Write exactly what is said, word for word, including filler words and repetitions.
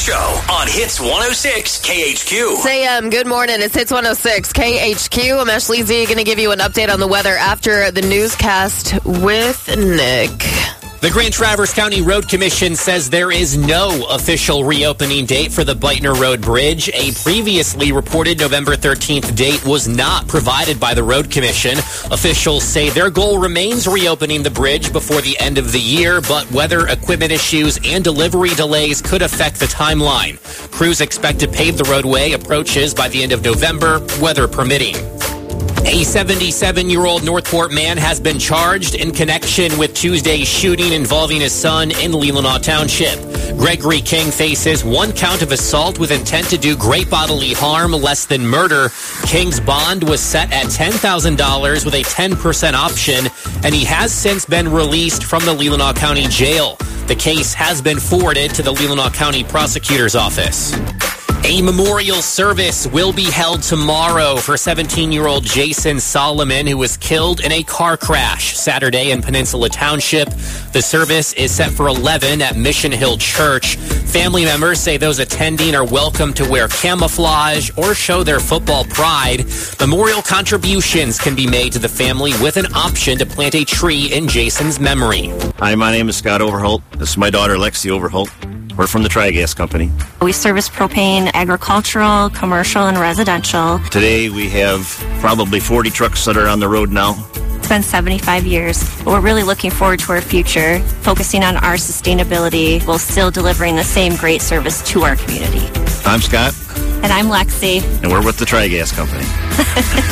Show on Hits one oh six K H Q. Sam, good morning. It's Hits one oh six K H Q. I'm Ashley Z, going to give you an update on the weather after the newscast with Nick. The Grand Traverse County Road Commission says there is no official reopening date for the Beitner Road Bridge. A previously reported November thirteenth date was not provided by the Road Commission. Officials say their goal remains reopening the bridge before the end of the year, but weather, equipment issues, and delivery delays could affect the timeline. Crews expect to pave the roadway approaches by the end of November, weather permitting. A seventy-seven-year-old Northport man has been charged in connection with Tuesday's shooting involving his son in Leelanau Township. Gregory King faces one count of assault with intent to do great bodily harm, less than murder. King's bond was set at ten thousand dollars with a ten percent option, and he has since been released from the Leelanau County Jail. The case has been forwarded to the Leelanau County Prosecutor's Office. A memorial service will be held tomorrow for seventeen-year-old Jason Solomon, who was killed in a car crash Saturday in Peninsula Township. The service is set for eleven at Mission Hill Church. Family members say those attending are welcome to wear camouflage or show their football pride. Memorial contributions can be made to the family with an option to plant a tree in Jason's memory. Hi, my name is Scott Overholt. This is my daughter, Lexi Overholt. We're from the Tri-Gas Company. We service propane, agricultural, commercial, and residential. Today we have probably forty trucks that are on the road now. It's been seventy-five years. We're really looking forward to our future, focusing on our sustainability while still delivering the same great service to our community. I'm Scott. And I'm Lexi. And we're with the Tri-Gas Company.